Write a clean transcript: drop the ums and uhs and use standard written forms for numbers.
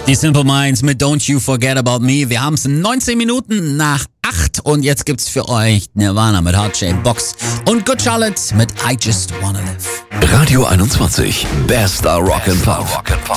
Die Simple Minds mit Don't You Forget About Me. Wir haben es 19 Minuten nach 8 und jetzt gibt's für euch Nirvana mit Heart Shaped Box und Good Charlotte mit I Just Wanna Live. Radio 21, Best Rock and Pop.